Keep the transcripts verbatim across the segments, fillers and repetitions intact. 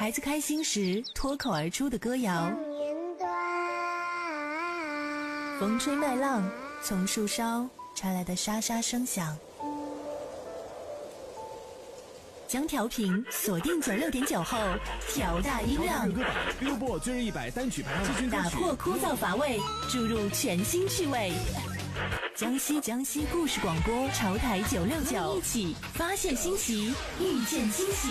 孩子开心时脱口而出的歌谣，风吹麦浪，从树梢传来的沙沙声响。将调频锁定九六点九后，调大音量。 歌榜 Billboard 最热一百单曲排行季军歌曲， 打破枯燥乏味，注入全新趣味。江西江西故事广播潮台九六九，一起发现新奇，遇见惊喜。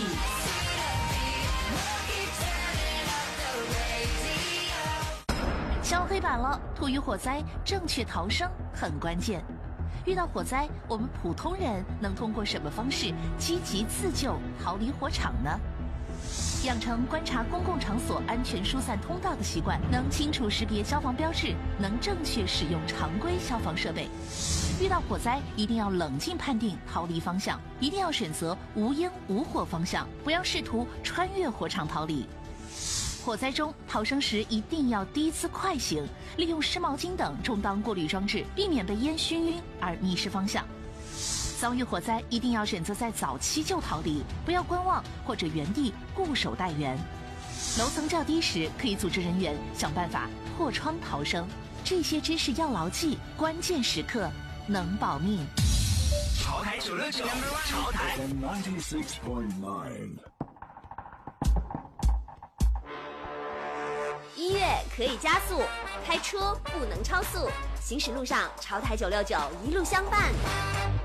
敲黑板了，土遇火灾，正确逃生很关键。遇到火灾，我们普通人能通过什么方式积极自救，逃离火场呢？养成观察公共场所安全疏散通道的习惯，能清楚识别消防标志，能正确使用常规消防设备。遇到火灾，一定要冷静判定逃离方向，一定要选择无烟无火方向，不要试图穿越火场逃离。火灾中逃生时一定要低姿快行，利用湿毛巾等充当过滤装置，避免被烟熏晕而迷失方向。遭遇火灾一定要选择在早期就逃离，不要观望或者原地固守待援。楼层较低时，可以组织人员想办法破窗逃生。这些知识要牢记，关键时刻能保命。 潮台九六九，潮台音乐可以加速，开车不能超速。行驶路上，潮台九六九一路相伴。